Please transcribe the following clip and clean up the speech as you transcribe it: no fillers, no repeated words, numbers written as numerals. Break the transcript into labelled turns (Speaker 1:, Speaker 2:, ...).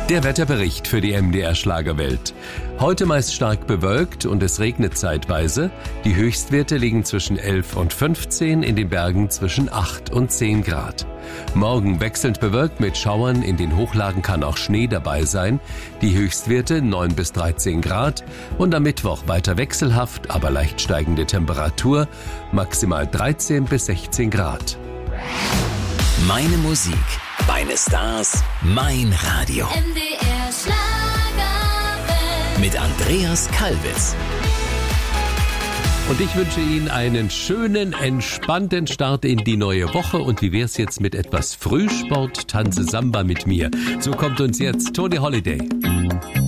Speaker 1: Der Wetterbericht für die MDR Schlagerwelt. Heute meist stark bewölkt und es regnet zeitweise. Die Höchstwerte liegen zwischen 11 und 15, in den Bergen zwischen 8 und 10 Grad. Morgen wechselnd bewölkt mit Schauern, in den Hochlagen kann auch Schnee dabei sein. Die Höchstwerte 9 bis 13 Grad und am Mittwoch weiter wechselhaft, aber leicht steigende Temperatur, maximal 13 bis 16 Grad.
Speaker 2: Meine Musik, meine Stars, mein Radio.
Speaker 3: MDR Schlagerwelt.
Speaker 2: Mit Andreas Kalbitz.
Speaker 1: Und ich wünsche Ihnen einen schönen, entspannten Start in die neue Woche. Und wie wär's jetzt mit etwas Frühsport, Tanze Samba mit mir? So kommt uns jetzt Tony Holiday.